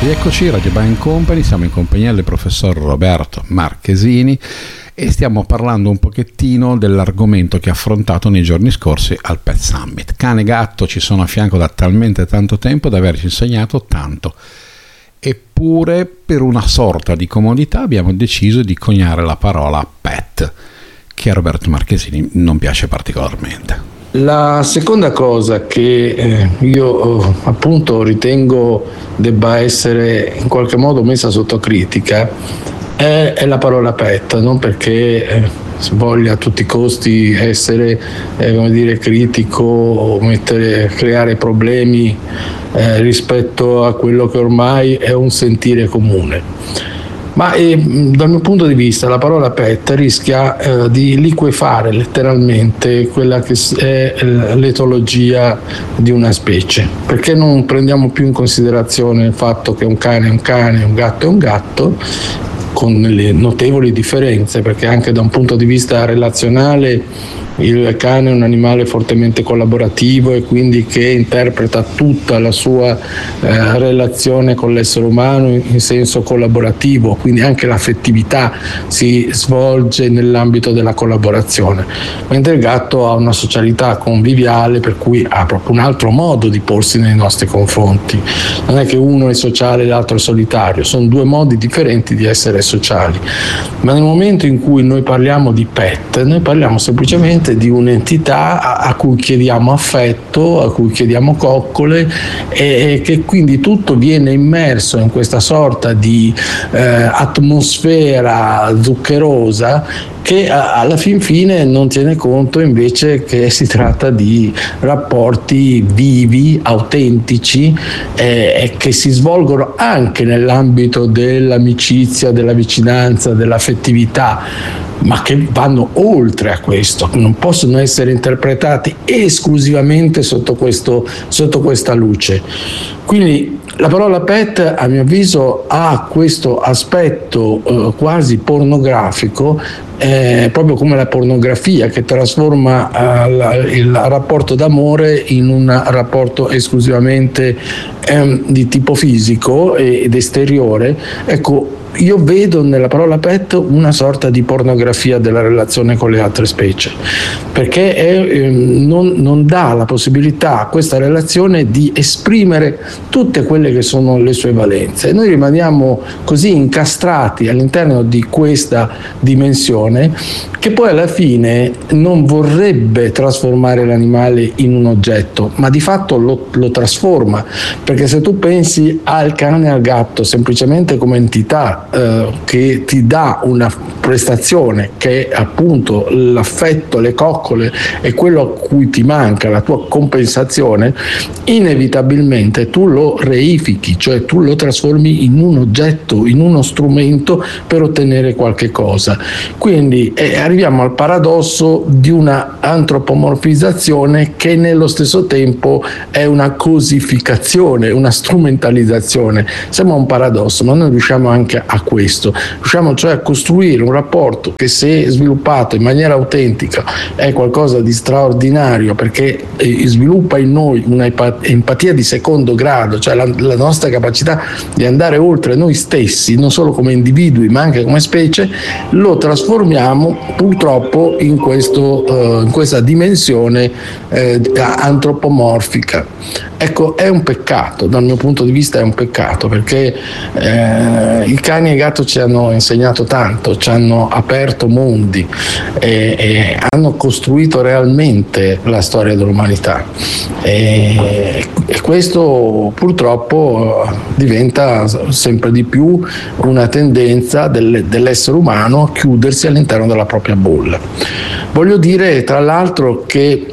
Rieccoci, Radio Band Company, siamo in compagnia del professor Roberto Marchesini e stiamo parlando un pochettino dell'argomento che ha affrontato nei giorni scorsi al Pet Summit. Cane e gatto ci sono a fianco da talmente tanto tempo da averci insegnato tanto, eppure per una sorta di comodità abbiamo deciso di coniare la parola pet, che a Roberto Marchesini non piace particolarmente. La seconda cosa che io appunto ritengo debba essere in qualche modo messa sotto critica è la parola pet, non perché si voglia a tutti i costi essere critico o creare problemi rispetto a quello che ormai è un sentire comune. Ma dal mio punto di vista la parola pet rischia di liquefare letteralmente quella che è l'etologia di una specie, perché non prendiamo più in considerazione il fatto che un cane è un cane, un gatto è un gatto, con le notevoli differenze, perché anche da un punto di vista relazionale il cane è un animale fortemente collaborativo e quindi che interpreta tutta la sua relazione con l'essere umano in senso collaborativo, quindi anche l'affettività si svolge nell'ambito della collaborazione, mentre il gatto ha una socialità conviviale, per cui ha proprio un altro modo di porsi nei nostri confronti. Non è che uno è sociale e l'altro è solitario, sono due modi differenti di essere sociali. Ma nel momento in cui noi parliamo di pet, noi parliamo semplicemente di un'entità a cui chiediamo affetto, a cui chiediamo coccole e che quindi tutto viene immerso in questa sorta di atmosfera zuccherosa che alla fin fine non tiene conto invece che si tratta di rapporti vivi, autentici, che si svolgono anche nell'ambito dell'amicizia, della vicinanza, dell'affettività, ma che vanno oltre a questo, non possono essere interpretati esclusivamente sotto questa luce. Quindi la parola pet, a mio avviso, ha questo aspetto quasi pornografico, proprio come la pornografia che trasforma il rapporto d'amore in un rapporto esclusivamente di tipo fisico ed esteriore. Ecco, io vedo nella parola pet una sorta di pornografia della relazione con le altre specie, perché non dà la possibilità a questa relazione di esprimere tutte quelle che sono le sue valenze. Noi rimaniamo così incastrati all'interno di questa dimensione che poi alla fine non vorrebbe trasformare l'animale in un oggetto, ma di fatto lo trasforma, perché se tu pensi al cane e al gatto semplicemente come entità che ti dà una prestazione che è appunto l'affetto, le coccole e quello a cui ti manca, la tua compensazione, inevitabilmente tu lo reifichi, cioè tu lo trasformi in un oggetto, in uno strumento per ottenere qualche cosa. Quindi arriviamo al paradosso di una antropomorfizzazione che nello stesso tempo è una cosificazione, una strumentalizzazione. Sembra un paradosso, ma noi riusciamo anche a questo, riusciamo cioè a costruire un rapporto che, se sviluppato in maniera autentica, è qualcosa di straordinario, perché sviluppa in noi una empatia di secondo grado, cioè la nostra capacità di andare oltre noi stessi, non solo come individui ma anche come specie. Lo trasformiamo purtroppo in questa dimensione antropomorfica. Ecco, è un peccato, dal mio punto di vista è un peccato, perché i cani e i gatti ci hanno insegnato tanto, ci hanno aperto mondi e hanno costruito realmente la storia dell'umanità, e questo purtroppo diventa sempre di più una tendenza dell'essere umano a chiudersi all'interno della propria bolla. Voglio dire tra l'altro che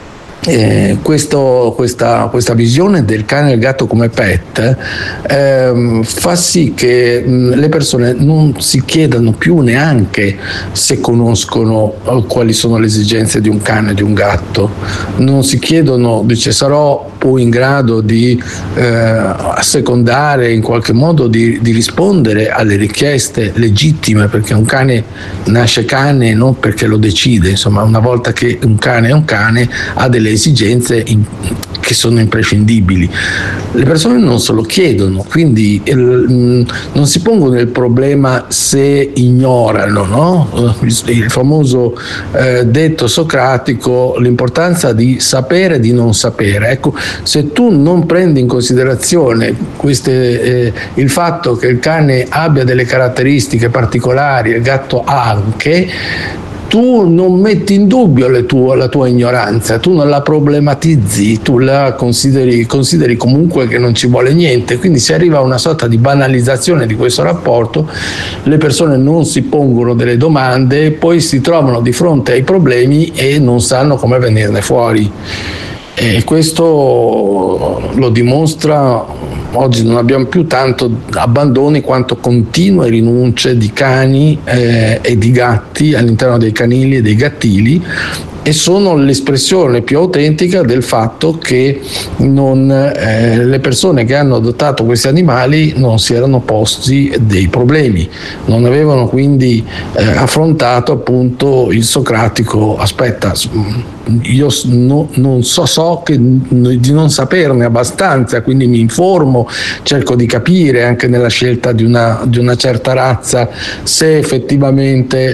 questa visione del cane e del gatto come pet fa sì che le persone non si chiedano più neanche se conoscono quali sono le esigenze di un cane e di un gatto, non si chiedono, dice, sarò poi in grado di assecondare, in qualche modo di rispondere alle richieste legittime, perché un cane nasce cane non perché lo decide, insomma, una volta che un cane è un cane ha delle esigenze che sono imprescindibili. Le persone non se lo chiedono, quindi non si pongono il problema se ignorano, no? Il famoso detto socratico, l'importanza di sapere e di non sapere. Ecco, se tu non prendi in considerazione il fatto che il cane abbia delle caratteristiche particolari, il gatto anche, tu non metti in dubbio la tua ignoranza, tu non la problematizzi, tu la consideri comunque che non ci vuole niente, quindi si arriva a una sorta di banalizzazione di questo rapporto, le persone non si pongono delle domande, poi si trovano di fronte ai problemi e non sanno come venirne fuori. E questo lo dimostra, oggi non abbiamo più tanto abbandoni quanto continue rinunce di cani e di gatti all'interno dei canili e dei gattili, e sono l'espressione più autentica del fatto che le persone che hanno adottato questi animali non si erano posti dei problemi, non avevano quindi affrontato appunto il socratico: aspetta, io so che di non saperne abbastanza, quindi mi informo, cerco di capire anche nella scelta di una certa razza se effettivamente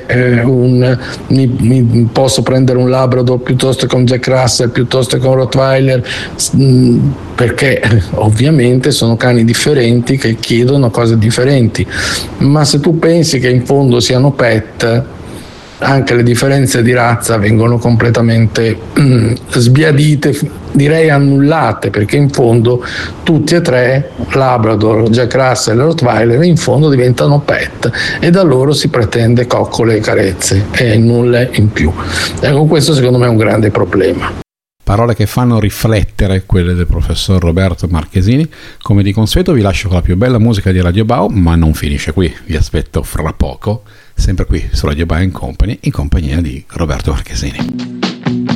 mi posso prendere un Labrador piuttosto che un Jack Russell, piuttosto che un Rottweiler, perché ovviamente sono cani differenti che chiedono cose differenti. Ma se tu pensi che in fondo siano pet, anche le differenze di razza vengono completamente sbiadite, direi annullate, perché in fondo tutti e tre, Labrador, Jack Russell e Rottweiler, in fondo diventano pet e da loro si pretende coccole e carezze e nulla in più. Ecco, questo secondo me è un grande problema. Parole che fanno riflettere, quelle del professor Roberto Marchesini. Come di consueto vi lascio con la più bella musica di Radio Bao, ma non finisce qui, vi aspetto fra poco, sempre qui su Radio Bao & Company, in compagnia di Roberto Marchesini.